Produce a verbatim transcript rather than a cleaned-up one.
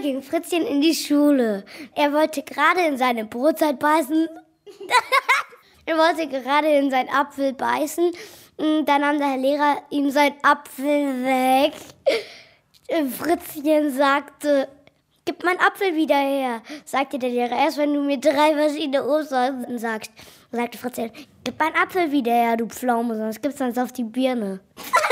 ging Fritzchen in die Schule. Er wollte gerade in seine Brotzeit beißen. Er wollte gerade in seinen Apfel beißen. Dann nahm der Herr Lehrer ihm seinen Apfel weg. Fritzchen sagte, gib meinen Apfel wieder her, sagte der Lehrer. Erst wenn du mir drei verschiedene Obstsorten sagst, sagte Fritzchen, gib meinen Apfel wieder her, du Pflaume, sonst gibt's sonst auf die Birne.